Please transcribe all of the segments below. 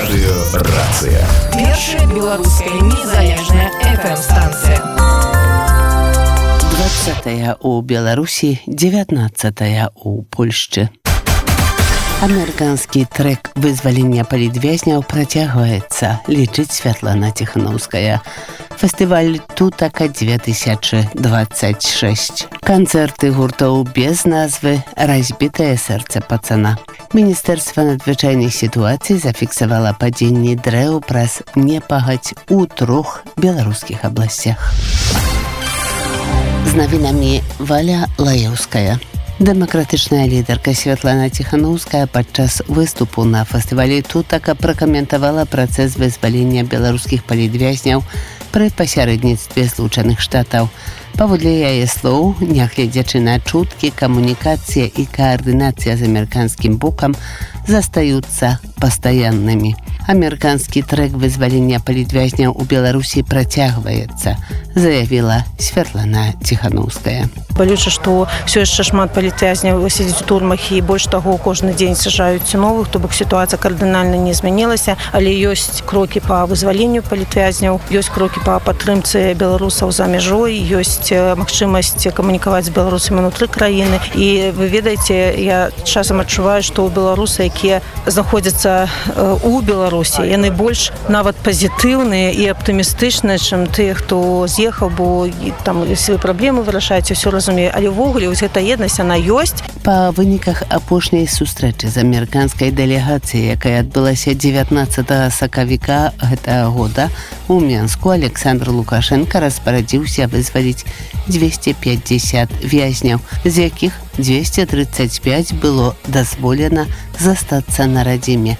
Радыёрацыя. Першая беларуская незалежная FM-станцыя. 20 у Беларусі, 19 у Польшчы. Амерыканскі трэк вызвалення палітвязняў працягваецца, лічыць Святлана Тихановская. Фестываль «Тутака 2026». Канцэрты гуртоў без назвы «Разбітае сэрца пацана». Міністэрства надзвычайных сітуацый зафіксавала падзенне дрэў праз непагадзь у 3 беларускіх абласцях. З навінамі Валя Лаеўская. Дэмакратычная лідарка Святлана Тихановская падчас выступу на фестывалі «Тутака» пракаментавала працэс вызвалення беларускіх палітвязняў пры пасярэдніцтве Злучаных Штатаў. Паводле яе слоў, нягледзячы на чуткі, камунікацыя і каардынацыя з амерыканскім бокам застаюцца пастаяннымі. Амерыканскі трэк вызвалення палітвязняў у Беларусі працягваецца, заявіла Святлана Тихановская. Балюча, што ўсё яшчэ шмат палітвязняў сядзіць у турмах і больш таго, кожны дзень сажаюць новых, то бок сітуацыя кардынальна не змянілася, але ёсць крокі па вызваленню палітвязняў, ёсць крокі па падтрымцы беларусаў за мяжой, ёсць магчымасць камунікаваць з беларусамі ўнутры краіны. І вы ведаеце, я часам адчуваю, што беларусы, якія знаходзяцца у Беларусі, яны больш нават пазітыўныя і аптымістычныя, чым тыя, хто з'ехаў, бо там свае праблемы вырашаюць, ўсё разумею, але ўвогуле вось гэта еднасць, яна ёсць. Па выніках апошняй сустрэчы з амерыканскай дэлегацыяй, якая адбылася 19 сакавіка гэтага года у Менску, Александр Лукашенко распарадзіўся вызваліць 250 вязняў, з якіх 235 было дазволена застацца на радзіме.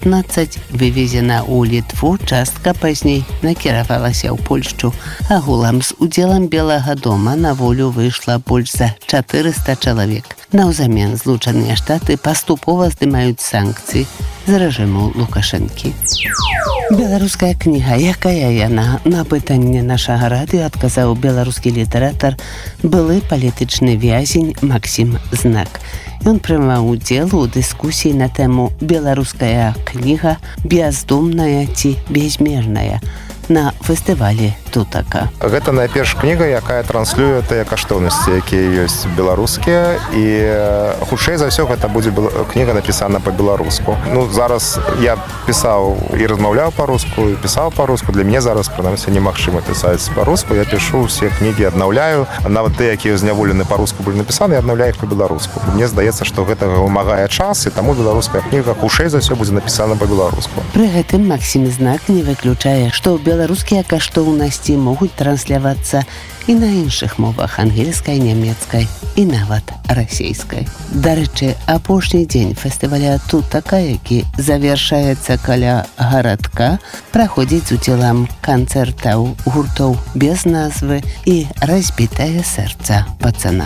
15 вывезена ў Літву, частка пазней накіравалася ў Польшчу. Агулам з удзелам Белага дома на волю выйшла больш за 400 чалавек. Наўзамен Злучаныя Штаты паступова здымаюць санкцыі з рэжыму Лукашэнкі. Беларуская кніга, якая яна? На пытанне нашага радыё адказаў беларускі літаратар, былы палітычны вязень Максім Знак. Ён прымаў удзел у дыскусіі на тэму «Беларуская кніга бяздумная ці бязмежная» на фестывалі «Тутака». Гэта найперш кніга, якая транслюе тыя каштоўнасці, якія ёсць беларускія, і хутчэй за ўсё гэта будзе кніга напісана па-беларуску. Зараз я пісаў і размаўляў па-руску, і пісаў па-руску. Для мяне зараз, прынамсі, немагчыма пісаць па-руску. Я пішу ўсе кнігі, аднаўляю. Нават тыя, якія зняволены па-руску былі напісаны, я аднаўляю іх па-беларуску. Мне здаецца, што гэта вымагае час, і таму беларуская кніга хутчэй за ўсё будзе напісана па-беларуску. Пры гэтым Максім Знак не выключае, што беларускія каштоўнасці могуць транслявацца і на іншых мовах ангельскай, нямецкай і нават расейскай. Дарэчы, апошні дзень фестываля «Тутака», які завяршаецца каля гарадка, праходзіць з удзелам канцэртаў гуртоў без назвы і «Разбітае сэрца пацана».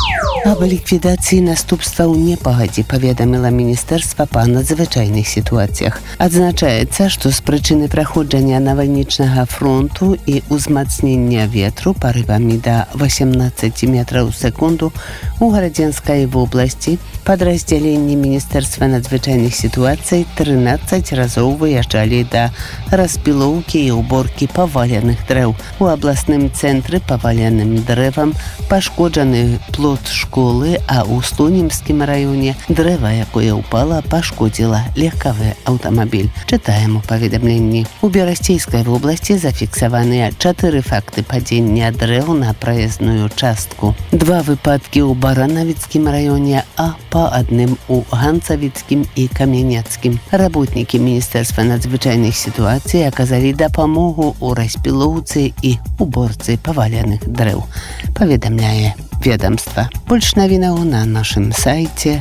Аб ліквідацыі наступстваў непагадзі паведаміла Міністэрства па надзвычайных сітуацыях. Адзначаецца, што з прычыны праходжання навальнічнага фронту і ўзмацнення ветру парывамі да 18 метраў у секунду у Гарадзенскай вобласці падраздзяленні Міністэрства надзвычайных сітуацый 13 разоў выязджалі да распілоўкі і ўборкі паваленых дрэў. У абласным цэнтры паваленым дрэвам пашкоджаны плот школы, а ў Слонімскім раёне дрэва, якое ўпала, пашкодзіла легкавы аўтамабіль. Чытаем у паведамленні. У Берасцейскай вобласці зафіксаваныя 4 факты падзення дрэў на праезную частку. 2 выпадкі ў Баранавіцкім раёне, а па адным у Ганцавіцкім і Камянецкім. Работнікі Міністэрства надзвычайных сітуацый аказалі дапамогу ў распілоўцы і уборцы паваленых дрэў, паведамляе ведомства. Больш навінаў на нашым сайце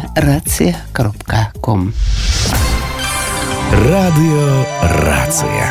racja.com. Радыёрацыя.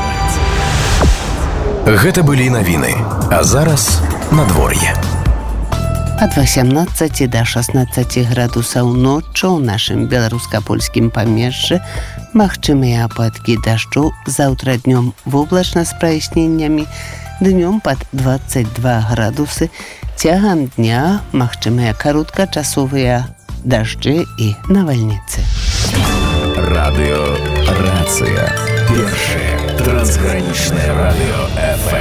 Гэта былі навіны. А зараз надвор'е. Ад 18 до 16 градусаў ноччу ў нашым беларуска-польскім памежжы магчымыя ападкі дажджу. Заўтра днём воблачна з праясненнямі, днём пад 22 градусы. Цягам дня магчымыя кароткачасовыя дажджы і навальніцы. Радыёрацыя. станция. Першее трансграничное радио ФМ.